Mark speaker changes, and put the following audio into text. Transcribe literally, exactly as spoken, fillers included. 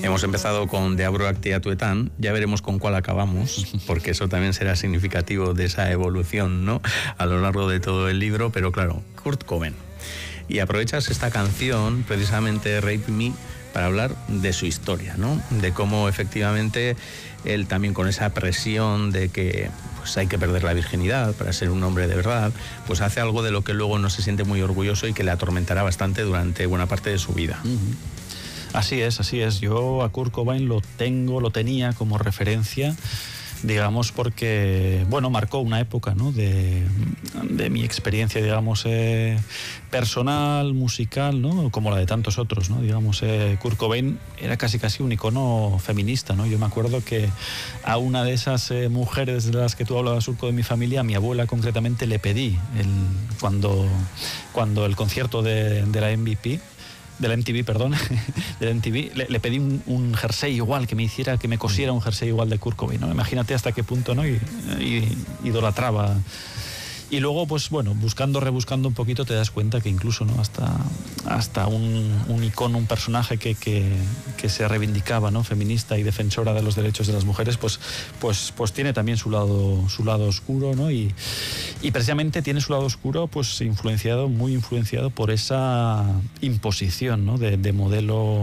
Speaker 1: Hemos empezado con De Abro Actia Tuetan, ya veremos con cuál acabamos, porque eso también será significativo de esa evolución, ¿no?, a lo largo de todo el libro, pero claro, Kurt Cobain. Y aprovechas esta canción, precisamente Rape Me, para hablar de su historia, ¿no?, de cómo efectivamente él también, con esa presión de que pues hay que perder la virginidad para ser un hombre de verdad, pues hace algo de lo que luego no se siente muy orgulloso y que le atormentará bastante durante buena parte de su vida.
Speaker 2: Uh-huh. Así es, así es. Yo a Kurt Cobain lo tengo, lo tenía como referencia, digamos, porque, bueno, marcó una época, ¿no?, de, de mi experiencia, digamos, eh, personal, musical, ¿no?, como la de tantos otros, ¿no? Digamos, eh, Kurt Cobain era casi casi un icono feminista, ¿no? Yo me acuerdo que a una de esas eh, mujeres de las que tú hablabas, Surco, de mi familia, a mi abuela concretamente, le pedí, el, cuando, cuando el concierto de, de la M V P, de la M T V, perdón, de la M T V, le, le pedí un, un jersey igual, que me hiciera, que me cosiera un jersey igual de Kurt Cobain, ¿no? Imagínate hasta qué punto, ¿no? Y, y idolatraba. Y luego, pues bueno, buscando, rebuscando un poquito, te das cuenta que incluso, ¿no?, hasta, hasta un, un icono, un personaje que, que, que se reivindicaba, ¿no?, feminista y defensora de los derechos de las mujeres, pues, pues, pues tiene también su lado, su lado oscuro, ¿no? Y, y precisamente tiene su lado oscuro, pues influenciado, muy influenciado por esa imposición, ¿no?, de, de modelo